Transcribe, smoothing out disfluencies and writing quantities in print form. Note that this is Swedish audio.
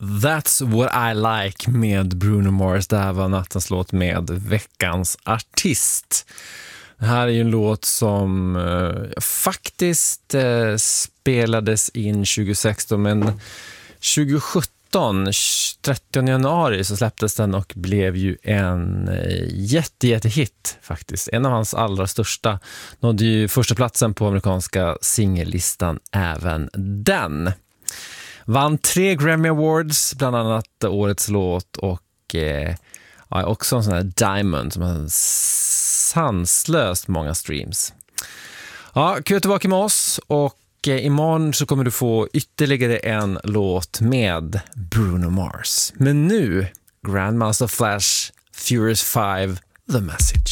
That's What I Like med Bruno Mars. Det här var nattens låt med veckans artist. Det här är ju en låt som faktiskt spelades in 2016, men 2017, 30 januari, så släpptes den och blev ju en jättehit faktiskt. En av hans allra största. Nådde ju första platsen på amerikanska singellistan även den. Vann 3 Grammy Awards, bland annat årets låt, och också en sån här Diamond som har sanslöst många streams. Ja, kul tillbaka med oss, och imorgon så kommer du få ytterligare en låt med Bruno Mars. Men nu, Grandmaster Flash, Furious 5, The Message.